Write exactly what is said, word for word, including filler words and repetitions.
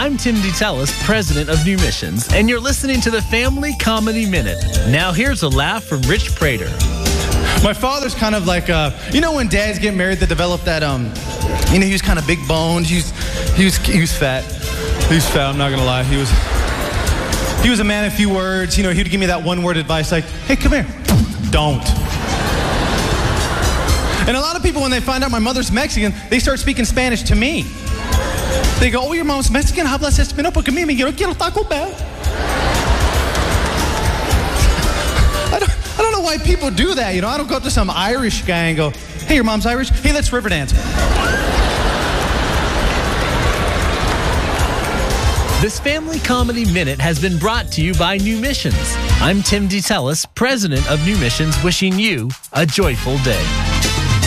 I'm Tim DeTellis, president of New Missions, and you're listening to the Family Comedy Minute. Now here's a laugh from Rich Prater. My father's kind of like, uh, you know when dads get married, they develop that, um, you know, he was kind of big boned. He was, he was, he was fat. He was fat, I'm not going to lie. He was, he was a man of few words. You know, he'd give me that one word advice like, hey, come here. Don't. And a lot of people, when they find out my mother's Mexican, they start speaking Spanish to me. They go, oh, your mom's Mexican? Hablas español porque mi yo quiero Taco Bell. I don't, I don't know why people do that. You know, I don't go up to some Irish guy and go, hey, your mom's Irish? Hey, let's river dance. This Family Comedy Minute has been brought to you by New Missions. I'm Tim DeTellis, president of New Missions, wishing you a joyful day.